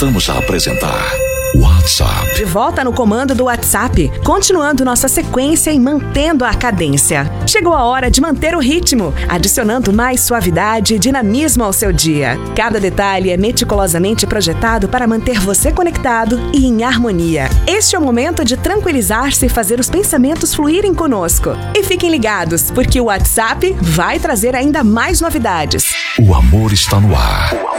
Voltamos a apresentar WhatsApp. De volta no comando do WhatsApp, continuando nossa sequência e mantendo a cadência. Chegou a hora de manter o ritmo, adicionando mais suavidade e dinamismo ao seu dia. Cada detalhe é meticulosamente projetado para manter você conectado e em harmonia. Este é o momento de tranquilizar-se e fazer os pensamentos fluírem conosco. E fiquem ligados, porque o WhatsApp vai trazer ainda mais novidades. O amor está no ar.